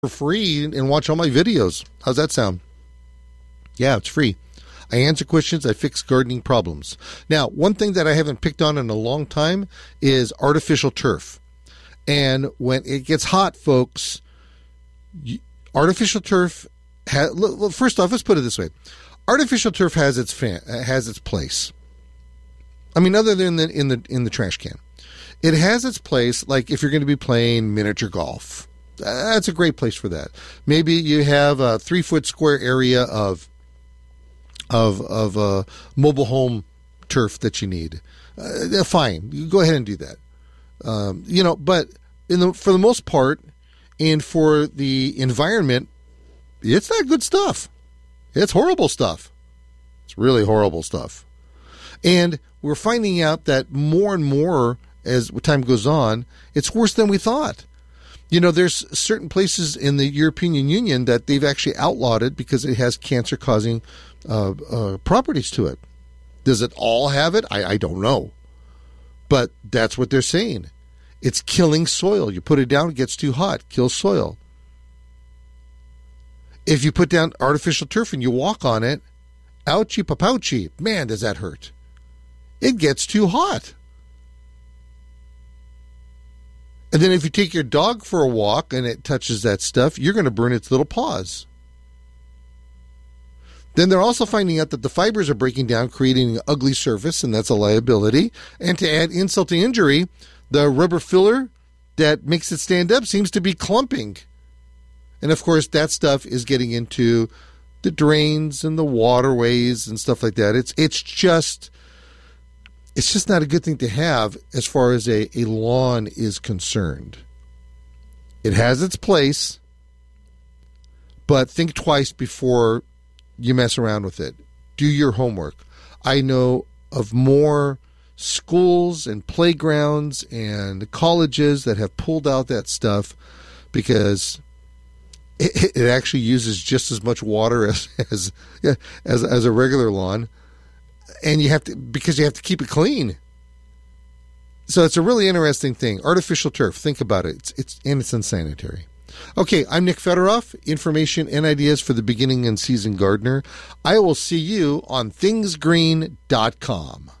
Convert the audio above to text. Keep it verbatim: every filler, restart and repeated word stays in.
for free and watch all my videos. How's that sound? Yeah, it's free. I answer questions. I fix gardening problems. Now, one thing that I haven't picked on in a long time is artificial turf. And when it gets hot, folks, you, artificial turf has, first off, let's put it this way. Artificial turf has its fan, has its place. I mean, other than the, in the in the trash can. It has its place, like if you're going to be playing miniature golf. That's a great place for that. Maybe you have a three-foot square area of of of uh, mobile home turf that you need. Uh, fine, you go ahead and do that. Um, you know, but in the for the most part, and for the environment, it's not good stuff. It's horrible stuff. It's really horrible stuff. And we're finding out that more and more as time goes on, it's worse than we thought. You know, there's certain places in the European Union that they've actually outlawed it because it has cancer-causing uh, uh, properties to it. Does it all have it? I, I don't know. But that's what they're saying. It's killing soil. You put it down, it gets too hot, kills soil. If you put down artificial turf and you walk on it, ouchie papouchie, man, does that hurt. It gets too hot. And then if you take your dog for a walk and it touches that stuff, you're going to burn its little paws. Then they're also finding out that the fibers are breaking down, creating an ugly surface, and that's a liability. And to add insult to injury, the rubber filler that makes it stand up seems to be clumping. And of course, that stuff is getting into the drains and the waterways and stuff like that. It's it's just it's just not a good thing to have as far as a, a lawn is concerned. It has its place, but think twice before you mess around with it. Do your homework. I know of more schools and playgrounds and colleges that have pulled out that stuff because it, it actually uses just as much water as as as, as a regular lawn, and you have to because you have to keep it clean. So it's a really interesting thing. Artificial turf. Think about it. It's it's and it's unsanitary. Okay, I'm Nick Federoff. Information and ideas for the beginning and seasoned gardener. I will see you on things green dot com.